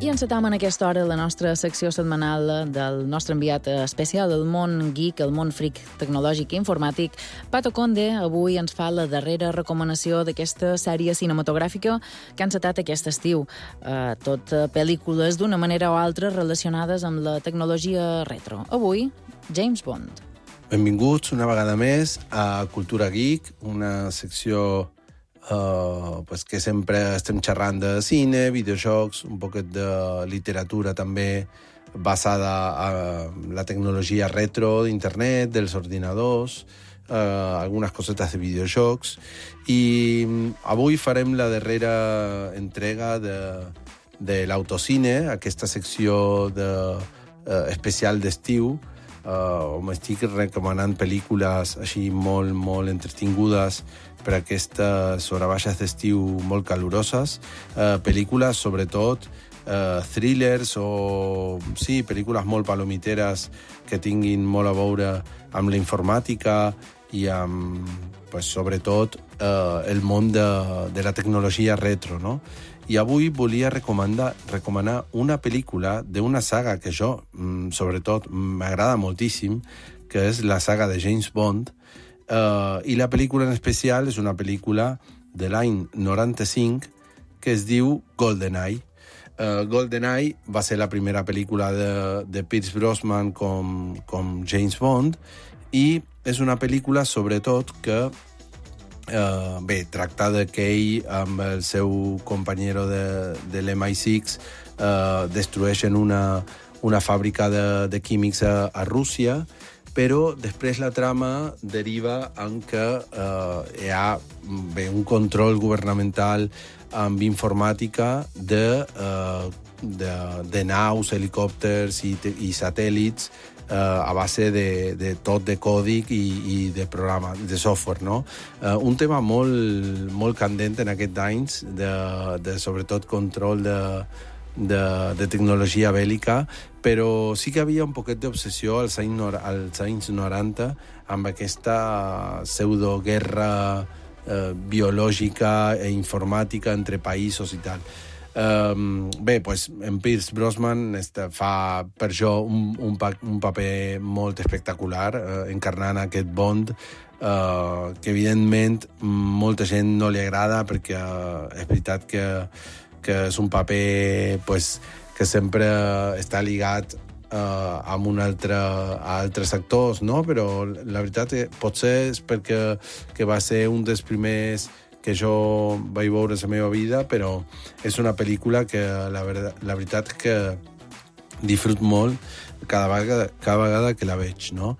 I encetam en aquesta hora la nostra secció setmanal del nostre enviat especial del món geek, el món freak tecnològic i informàtic. Pato Conde avui ens fa la darrera recomanació d'aquesta sèrie cinematogràfica que ha encetat aquest estiu. Tot pel·lícules d'una manera o altra relacionades amb la tecnologia retro. Avui, James Bond. Benvinguts una vegada més a Cultura Geek, una secció que sempre estem xerrant de cine, videojocs, un poquet de literatura també basada en la tecnologia retro d'internet, dels ordinadors, algunes cosetes de videojocs. I avui farem la darrera entrega de l'autocine, aquesta secció especial d'estiu, on m'estic recomanant pel·lícules així molt, molt entretingudes per aquestes hores baixes d'estiu molt caloroses, pel·lícules sobretot thrillers o sí, pel·lícules molt palomiteres que tinguin molt a veure amb la informàtica i amb, sobretot, el món de la tecnologia retro, no? I avui volia recomanar una pel·lícula d'una saga que jo, sobretot, m'agrada moltíssim, que és la saga de James Bond, i la pel·lícula en especial és una pel·lícula de l'any 95 que es diu GoldenEye. GoldenEye va ser la primera pel·lícula de Pierce Brosnan com James Bond i és una pel·lícula, sobretot, que tracta que ell amb el seu companyero de l'MI6 destrueixen una fàbrica de químics a Rússia, però després la trama deriva en que hi ha un control governamental amb informàtica de naus, helicòpters i satèl·lits a base de tot de còdic i de programa, de software, no? Un tema molt, molt candent en aquests anys, de sobretot control de tecnologia bèl·lica, però sí que havia un poquet d'obsessió als anys 90 amb aquesta pseudoguerra biològica i informàtica entre països i tal. En Pierce Brosnan fa per jo un paper molt espectacular encarnant aquest Bond que evidentment molta gent no li agrada perquè és veritat que és un paper que sempre està ligat a altres actors, no? Però la veritat potser és perquè va ser un dels primers que jo vaig veure la meva vida, però és una pel·lícula que la veritat és que disfruto molt cada vegada que la veig, no?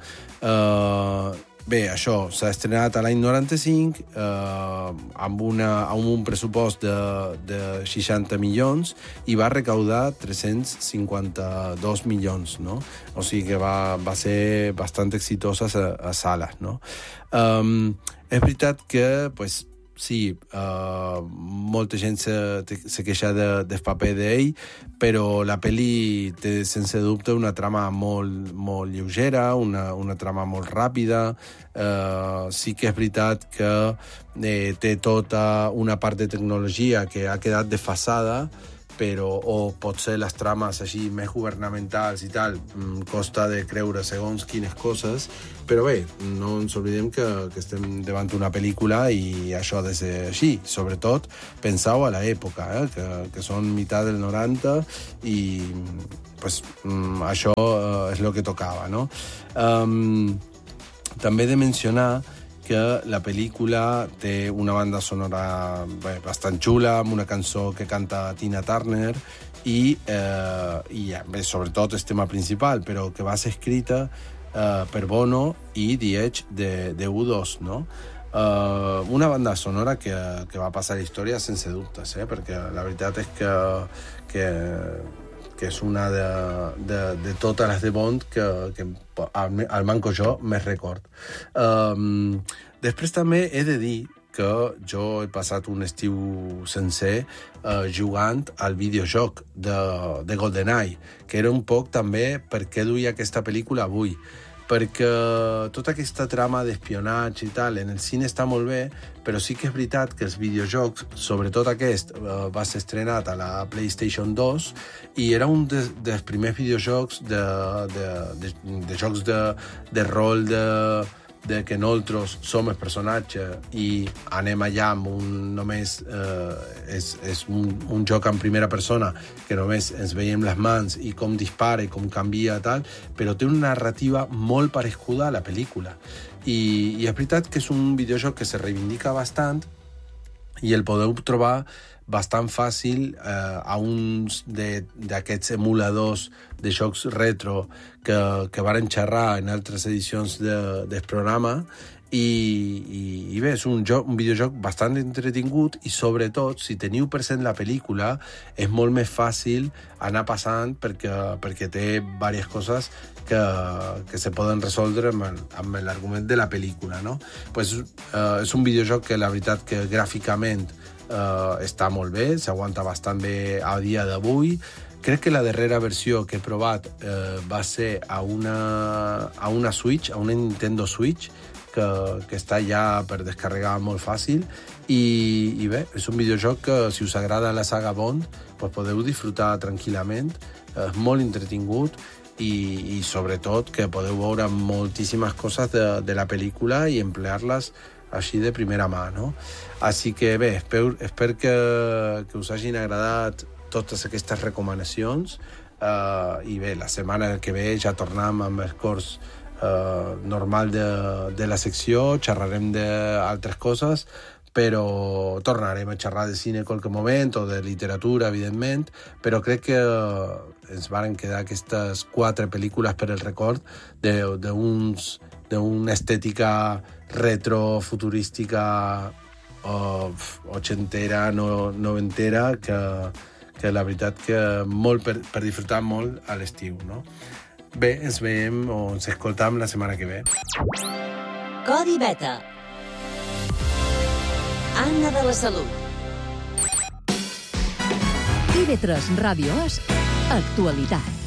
Això s'ha estrenat a l'any 95 amb un pressupost de 60 milions i va recaudar 352 milions, no? O sigui que va ser bastant exitosa a sales, no? És veritat que, sí, molta gent se queixa del paper d'ell, però la pel·li té, sense dubte, una trama molt, molt lleugera, una trama molt ràpida. Sí que és veritat que té tota una part de tecnologia que ha quedat desfasada, o potser les trames així més governamentals i tal, costa de creure segons quines coses, però bé, no ens oblidem que estem davant d'una pel·lícula i això ha de ser així. Sobretot, penseu a l'època, que són meitat del 90 i això és el que tocava, no? També he de mencionar que la pel·lícula té una banda sonora bastant xula, amb una cançó que canta Tina Turner i sobretot el tema principal, però que va ser escrita per Bono i The Edge de U2, no? Una banda sonora que va passar a la història sense dubtes, perquè la veritat és que és una de totes les de Bond que al manco jo més record. Després també he de dir que jo he passat un estiu sencer jugant al videojoc de GoldenEye, que era un poc també per què duia aquesta pel·lícula avui, perquè tota aquesta trama d'espionatge i tal, en el cine està molt bé, però sí que és veritat que els videojocs, sobretot aquest, va ser estrenat a la PlayStation 2 i era un dels primers videojocs de jocs de rol de que nosaltres som el personatge i anem allà amb només és un joc en primera persona que només ens veiem les mans i com dispara i com canvia tal, però té una narrativa molt parescuda a la pel·lícula i és veritat que és un videojoc que se reivindica bastant i el podeu trobar bastant fàcil a uns d'aquests emuladors de jocs retro que varen xerrar en altres edicions del programa i bé, és un videojoc bastant entretingut i sobretot, si teniu present la pel·lícula, és molt més fàcil anar passant perquè té diverses coses que se poden resoldre amb l'argument de la pel·lícula, no? Pues, és un videojoc que la veritat que gràficament està molt bé, s'aguanta bastant bé a dia d'avui. Crec que la darrera versió que he provat va ser a una Switch, a una Nintendo Switch, que està ja per descarregar molt fàcil i bé, és un videojoc que si us agrada la saga Bond pues podeu disfrutar tranquil·lament, és molt entretingut i sobretot que podeu veure moltíssimes coses de la pel·lícula i emplear-les així de primera mà, no? Així que bé, espero que us hagin agradat totes aquestes recomanacions i bé, la setmana que ve ja tornem amb el curs normal de la secció, xerrarem d'altres coses, però tornarem a xerrar de cine qualque moment o de literatura, evidentment, però crec que ens varen quedar aquestes 4 pel·lícules per el record d'una estètica retrofuturística ochentera, noventera, que la veritat que molt per disfrutar molt a l'estiu, no? Bé, ens veiem o ens escoltam la setmana que ve. Codi Beta. Anna de la Salut. TV3 Ràdio És Actualitat.